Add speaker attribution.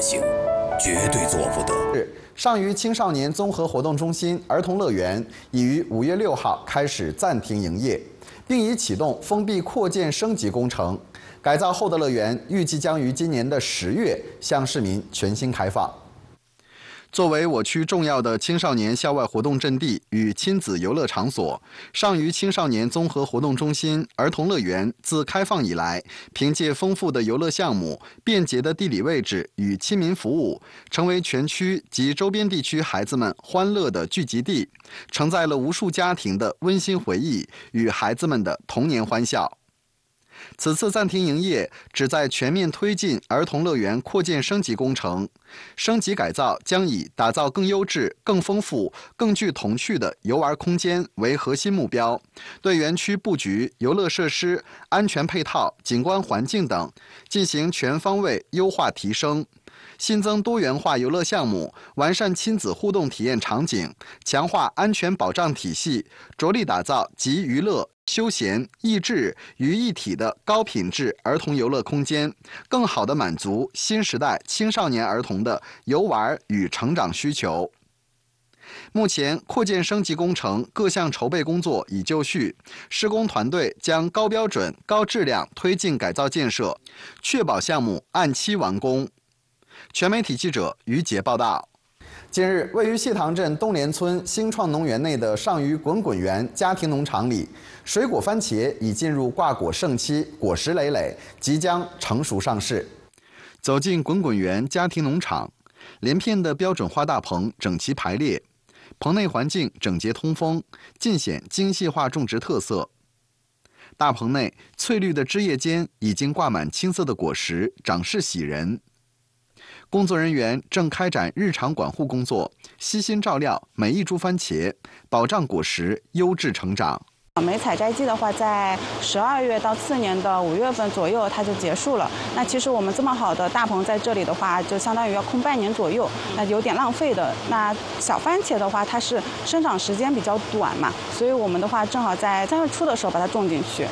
Speaker 1: 行，绝对做不得。
Speaker 2: 上虞青少年综合活动中心儿童乐园已于5月6号开始暂停营业，并已启动封闭扩建升级工程。改造后的乐园预计将于今年的10月向市民全新开放。作为我区重要的青少年校外活动阵地与亲子游乐场所，上虞青少年综合活动中心儿童乐园自开放以来，凭借丰富的游乐项目、便捷的地理位置与亲民服务，成为全区及周边地区孩子们欢乐的聚集地，承载了无数家庭的温馨回忆与孩子们的童年欢笑。此次暂停营业，旨在全面推进儿童乐园扩建升级工程。升级改造将以打造更优质、更丰富、更具童趣的游玩空间为核心目标，对园区布局、游乐设施、安全配套、景观环境等进行全方位优化提升。新增多元化游乐项目，完善亲子互动体验场景，强化安全保障体系，着力打造集娱乐、休闲、益智于一体的高品质儿童游乐空间，更好地满足新时代青少年儿童的游玩与成长需求。目前，扩建升级工程各项筹备工作已就绪，施工团队将高标准、高质量推进改造建设，确保项目按期完工。全媒体记者于杰报道。近日，位于谢塘镇东联村新创农园内的上虞滚滚园家庭农场里，水果番茄已进入挂果盛期，果实累累，即将成熟上市。走进滚滚园家庭农场，连片的标准化大棚整齐排列，棚内环境整洁通风，尽显精细化种植特色。大棚内翠绿的枝叶间已经挂满青色的果实，长势喜人。工作人员正开展日常管护工作，悉心照料每一株番茄，保障果实优质成长。
Speaker 3: 梅采摘季的话，在12月到次年的5月份左右，它就结束了。那其实我们这么好的大棚在这里的话，就相当于要空半年左右，那有点浪费的。那小番茄的话，它是生长时间比较短嘛，所以我们的话正好在3月初的时候把它种进去。